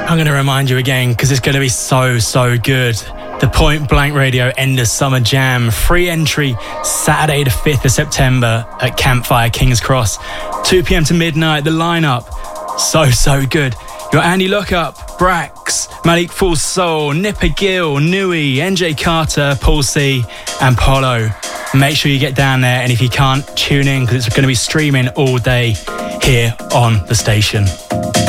I'm going to remind you again because it's going to be so good. The Point Blank Radio Ender Summer Jam. Free entry Saturday the 5th of September at Campfire King's Cross. 2 p.m. to midnight. The lineup, so good. Your Andy Lookup, Brax, Malik Full Soul, Nipper Gill, Nui, NJ Carter, Paul C and Polo. Make sure you get down there, and if you can't, tune in because it's going to be streaming all day here on the station.